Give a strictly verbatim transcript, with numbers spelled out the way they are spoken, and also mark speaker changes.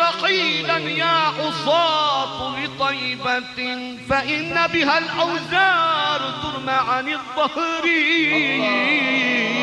Speaker 1: رحيلا يا عصاة لطيبة فإن بها الأوزار ترمى عن الظهر.